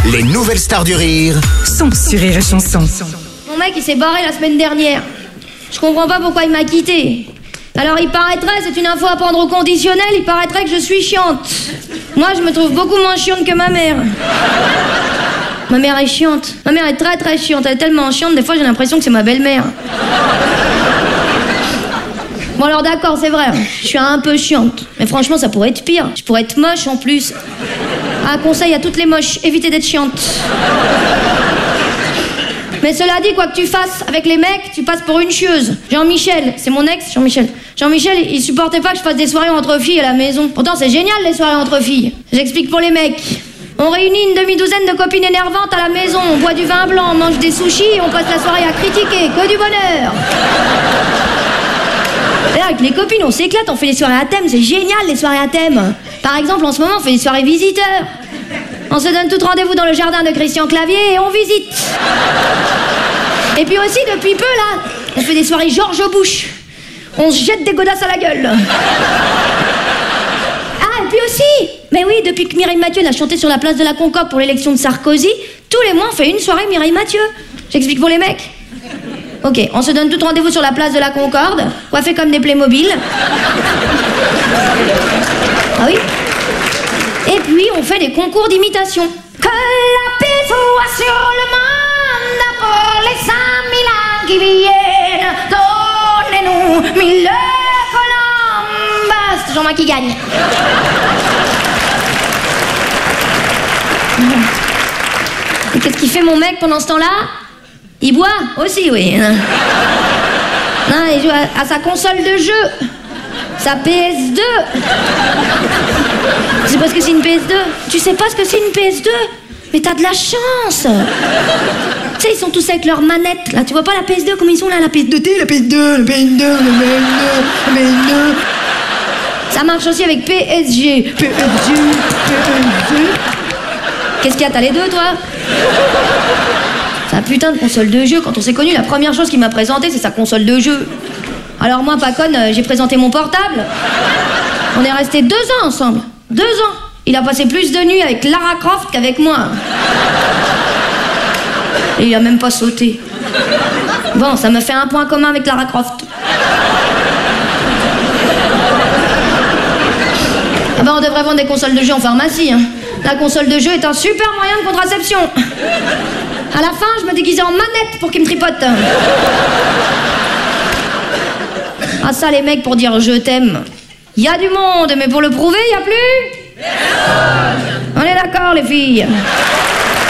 Les nouvelles stars du rire sont sur Rire et Chanson. Mon mec, il s'est barré la semaine dernière. Je comprends pas pourquoi il m'a quitté. Alors il paraîtrait, c'est une info à prendre au conditionnel, il paraîtrait que je suis chiante. Moi, je me trouve beaucoup moins chiante que ma mère. Ma mère est chiante. Ma mère est très très chiante. Elle est tellement chiante, des fois j'ai l'impression que c'est ma belle-mère. Bon alors d'accord, c'est vrai, je suis un peu chiante. Mais franchement, ça pourrait être pire. Je pourrais être moche en plus. Un conseil à toutes les moches, évitez d'être chiante. Mais cela dit, quoi que tu fasses avec les mecs, tu passes pour une chieuse. Jean-Michel, c'est mon ex, Jean-Michel. Jean-Michel, il supportait pas que je fasse des soirées entre filles à la maison. Pourtant, c'est génial les soirées entre filles. J'explique pour les mecs. On réunit une demi-douzaine de copines énervantes à la maison, on boit du vin blanc, on mange des sushis et on passe la soirée à critiquer, que du bonheur. Et avec les copines, on s'éclate, on fait des soirées à thème, c'est génial les soirées à thème. Par exemple, en ce moment, on fait des soirées visiteurs. On se donne tout rendez-vous dans le jardin de Christian Clavier et on visite. Et puis aussi, depuis peu, là, on fait des soirées George Bush. On se jette des godasses à la gueule. Ah, et puis aussi, mais oui, depuis que Mireille Mathieu a chanté sur la place de la Concorde pour l'élection de Sarkozy, tous les mois, on fait une soirée Mireille Mathieu. J'explique pour les mecs. Ok, on se donne tout rendez-vous sur la place de la Concorde, coiffés comme des Playmobil. Ah oui. Et puis, on fait des concours d'imitation. Que la paix soit sur le monde pour les 5 000 ans qui viennent. Donnez-nous 1000 colombes. C'est toujours moi qui gagne. Et qu'est-ce qu'il fait mon mec pendant ce temps-là? Il boit aussi, oui. Non, il joue à sa console de jeu. Sa PS2. Tu sais pas ce que c'est une PS2? Tu sais pas ce que c'est une PS2? Mais t'as de la chance. Tu sais, ils sont tous avec leurs manettes, là. Tu vois pas la PS2 comme ils sont là, la PS2T, la PS2, la PS2, la PS2, la PS2. Ça marche aussi avec PSG. PSG. Qu'est-ce qu'il y a? T'as les deux, toi? Sa putain de console de jeu. Quand on s'est connus, la première chose qu'il m'a présentée, c'est sa console de jeu. Alors moi, pas conne, j'ai présenté mon portable. On est restés 2 ans ensemble. 2 ans. Il a passé plus de nuits avec Lara Croft qu'avec moi. Et il a même pas sauté. Bon, ça me fait un point commun avec Lara Croft. Ah ben, on devrait vendre des consoles de jeu en pharmacie, hein. La console de jeu est un super moyen de contraception. À la fin, je me déguisais en manette pour qu'il me tripote. Ah ça, les mecs, pour dire je t'aime. Il y a du monde, mais pour le prouver, il y a plus. On est d'accord, les filles.